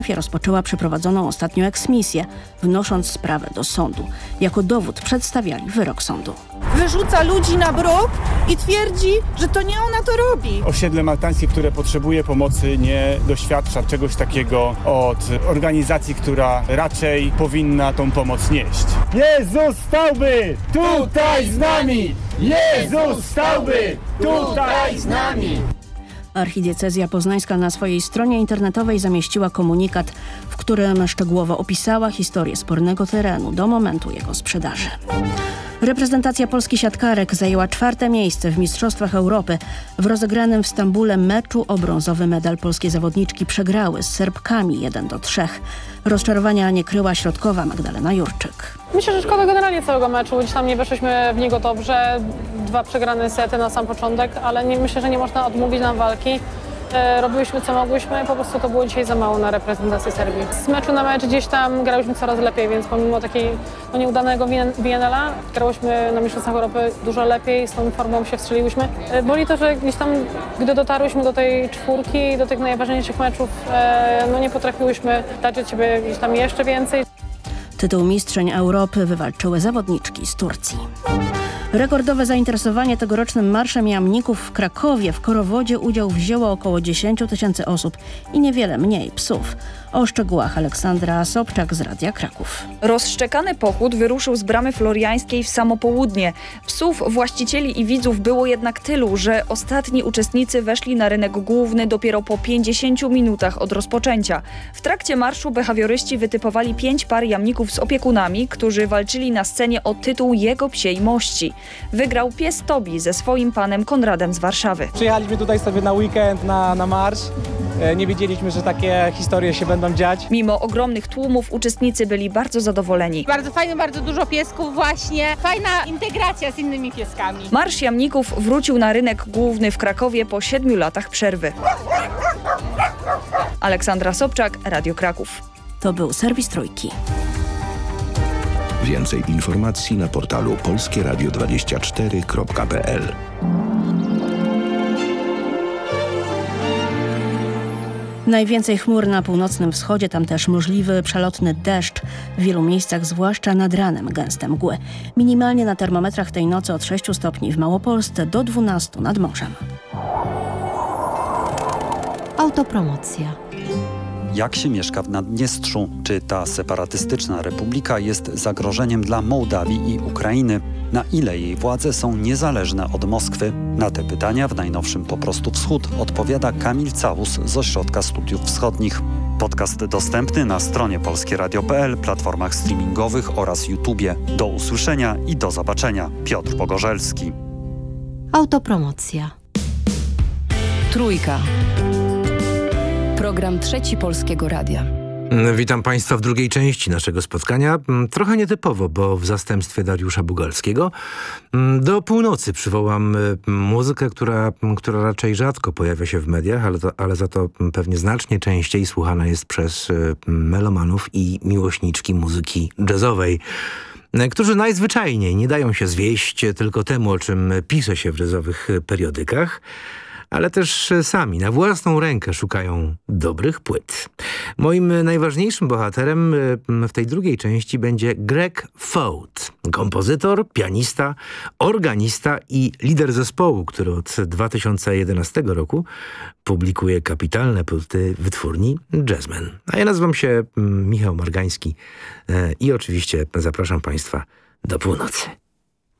rozpoczęła przeprowadzoną ostatnio eksmisję, wnosząc sprawę do sądu. Jako dowód przedstawiali wyrok sądu. Wyrzuca ludzi na bruk i twierdzi, że to nie ona to robi. Osiedle maltańskie, które potrzebuje pomocy, nie doświadcza czegoś takiego od organizacji, która raczej powinna tą pomoc nieść. Jezus stałby tutaj z nami! Jezus stałby tutaj z nami! Archidiecezja poznańska na swojej stronie internetowej zamieściła komunikat, w którym szczegółowo opisała historię spornego terenu do momentu jego sprzedaży. Reprezentacja Polski siatkarek zajęła 4. miejsce w Mistrzostwach Europy. W rozegranym w Stambule meczu o brązowy medal polskie zawodniczki przegrały z Serbkami 1-3. Rozczarowania nie kryła środkowa Magdalena Jurczyk. Myślę, że szkoda generalnie całego meczu. Gdzieś tam nie weszliśmy w niego dobrze. 2 przegrane sety na sam początek, ale myślę, że nie można odmówić nam walki. Robiliśmy co mogłyśmy, po prostu to było dzisiaj za mało na reprezentację Serbii. Z meczu na mecz gdzieś tam grałyśmy coraz lepiej, więc pomimo takiego nieudanego BNL-a grałyśmy na Mistrzostwach Europy dużo lepiej, z tą formą się wstrzeliłyśmy. Boli to, że gdzieś tam, gdy dotarłyśmy do tej 4, do tych najważniejszych meczów, nie potrafiłyśmy dać od siebie gdzieś tam jeszcze więcej. Tytuł Mistrzyń Europy wywalczyły zawodniczki z Turcji. Rekordowe zainteresowanie tegorocznym Marszem Jamników w Krakowie. W Korowodzie udział wzięło około 10 000 osób i niewiele mniej psów. O szczegółach Aleksandra Sobczak z Radia Kraków. Rozszczekany pochód wyruszył z Bramy Floriańskiej w samo południe. Psów, właścicieli i widzów było jednak tylu, że ostatni uczestnicy weszli na rynek główny dopiero po 50 minutach od rozpoczęcia. W trakcie marszu behawioryści wytypowali 5 par jamników z opiekunami, którzy walczyli na scenie o tytuł jego psiej mości. Wygrał pies Tobi ze swoim panem Konradem z Warszawy. Przyjechaliśmy tutaj sobie na weekend, na marsz. Nie wiedzieliśmy, że takie historie się będą dziać. Mimo ogromnych tłumów uczestnicy byli bardzo zadowoleni. Bardzo fajnie, bardzo dużo piesków właśnie. Fajna integracja z innymi pieskami. Marsz Jamników wrócił na rynek główny w Krakowie po 7 latach przerwy. Aleksandra Sobczak, Radio Kraków. To był serwis Trójki. Więcej informacji na portalu polskieradio24.pl. Najwięcej chmur na północnym wschodzie, tam też możliwy przelotny deszcz. W wielu miejscach, zwłaszcza nad ranem, gęste mgły. Minimalnie na termometrach tej nocy od 6 stopni w Małopolsce do 12 nad morzem. Autopromocja. Jak się mieszka w Naddniestrzu? Czy ta separatystyczna republika jest zagrożeniem dla Mołdawii i Ukrainy? Na ile jej władze są niezależne od Moskwy? Na te pytania w najnowszym Po prostu Wschód odpowiada Kamil Całus z Ośrodka Studiów Wschodnich. Podcast dostępny na stronie polskieradio.pl, platformach streamingowych oraz YouTubie. Do usłyszenia i do zobaczenia. Piotr Pogorzelski. Autopromocja. Trójka. Program Trzeci Polskiego Radia. Witam Państwa w drugiej części naszego spotkania. Trochę nietypowo, bo w zastępstwie Dariusza Bugalskiego do północy przywołam muzykę, która raczej rzadko pojawia się w mediach, ale za to pewnie znacznie częściej słuchana jest przez melomanów i miłośniczki muzyki jazzowej, którzy najzwyczajniej nie dają się zwieść tylko temu, o czym pisze się w jazzowych periodykach, ale też sami na własną rękę szukają dobrych płyt. Moim najważniejszym bohaterem w tej drugiej części będzie Greg Foat, kompozytor, pianista, organista i lider zespołu, który od 2011 roku publikuje kapitalne płyty wytwórni Jazzman. A ja nazywam się Michał Margański i oczywiście zapraszam Państwa do północy.